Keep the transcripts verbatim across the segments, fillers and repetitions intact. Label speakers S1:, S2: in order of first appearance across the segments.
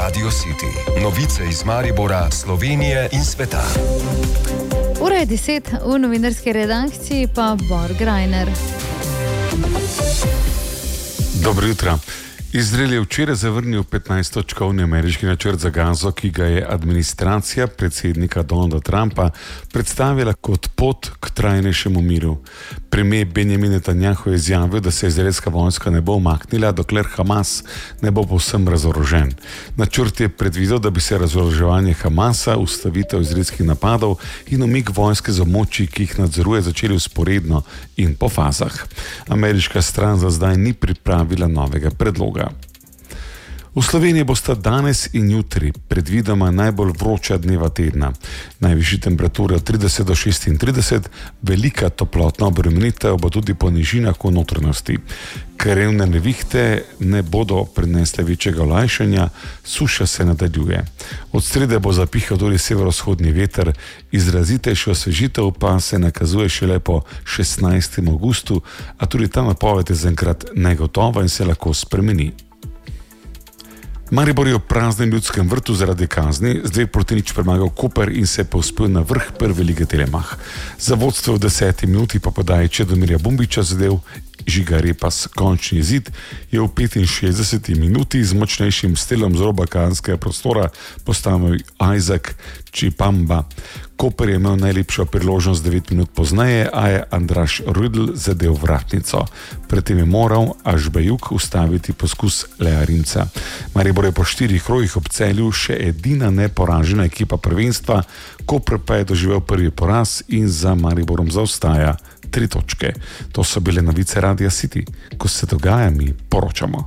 S1: Radio City. Novice iz Maribora, Slovenije in sveta.
S2: Ura je deset, v novinarski redakciji pa Bor Grajner.
S3: Dobro jutro. Izrael je včeraj zavrnil petnajsttočkovni ameriški načrt za Gazo, ki ga je administracija predsednika Donalda Trumpa predstavila kot pot k trajnejšemu miru. Premijer Benjamin Netanjahu je izjavil, da se izraelska vojska ne bo umaknila, dokler Hamas ne bo povsem razorožen. Načrt je predvidel, da bi se razoroževanje Hamasa, ustavitev izraelskih napadov in umik vojske z območij, ki jih nadzoruje, začeli vzporedno in po fazah. Ameriška stran za zdaj ni pripravila novega predloga. V Sloveniji bosta danes in jutri predvidoma najbolj vroča dneva tedna. Najvišji temperature od trideset do šestintrideset, velika toplotna obremenitev bo tudi po nižinah v notranjosti. Krevne nevihte ne bodo prinesle večjega olajšanja, suša se nadaljuje. Od srede bo zapihal tudi severovzhodni veter, izrazitejša osvežitev pa se nakazuje šele po šestnajstem avgustu, a tudi ta napoved je zaenkrat negotova in se lahko spremeni. Maribor je v praznem Ljudskem vrtu zaradi kazni z dve proti nič premagal Koper in se povzpel na vrh prve lige Telemach. Za vodstvo v deseti minuti pa podaji Čedomirja Bumbiča zadev Žiga Repas. Končni izid je v petinšestdeseti minuti z močnejšim strelom z roba kazenskega prostora postavil Isaac Čipamba. Koper je imel najlepšo priložnost devet minut pozneje, a je Andraš Rudl zadev vratnico. Predtem je moral Ažbejuk ustaviti poskus Lea Rimca. Maribor je po štirih krogih ob Celju še edina neporažena ekipa prvenstva, Koper pa je doživel prvi poraz in za Mariborom zaostaja tri točke. To so bile novice Radia City. Ko se dogaja, mi poročamo.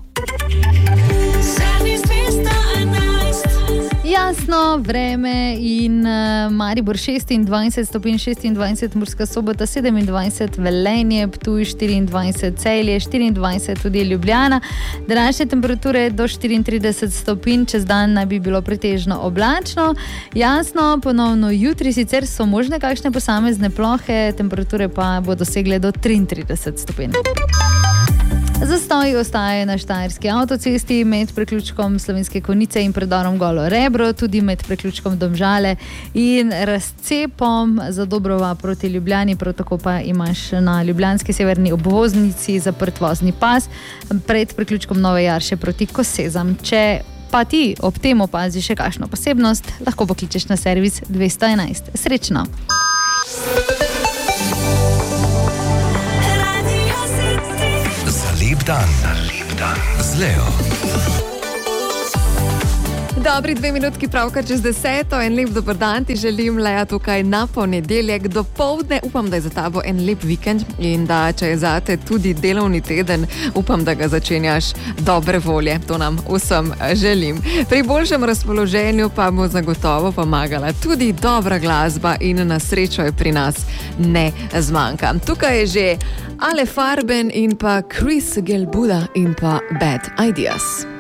S2: Jasno vreme in uh, Maribor šestindvajset stopinj, šestindvajset Murska Sobota, sedemindvajset Velenje, Ptuj štiriindvajset, Celje štiriindvajset, tudi Ljubljana. Današnje temperature do štiriintrideset stopinj, čez dan naj bi bilo pretežno oblačno. Jasno, ponovno jutri sicer so možne kakšne posamezne plohe, temperature pa bodo dosegle do triintrideset stopinj. Zastoji ostajajo na štajerski avtocesti med preključkom Slovenske Konjice in predorom Golo Rebro, tudi med preključkom Domžale in razcepom za Dobrova proti Ljubljani, prav tako pa imaš na ljubljanski severni obvoznici zaprt vozni pas pred preključkom Nove Jarše proti Kosezam. Če pa ti ob tem opaziš še kakšno posebnost, lahko pokličeš na servis dvesto enajst. Srečno!
S1: Lep dan, lep dan z Leo.
S4: Dobri dve minutki pravkar čez deseto, en lep dober dan ti želim, Lea, tukaj na ponedeljek do povdne. Upam, da je za tabo en lep vikend in da, če je zate tudi delovni teden, upam, da ga začenjaš dobre volje. To nam vsem želim. Pri boljšem razpoloženju pa bo zagotovo pomagala tudi dobra glasba in na srečo je pri nas ne zmanjka. Tukaj je že Ale Farben in pa Chris Gelbuda in pa Bad Ideas.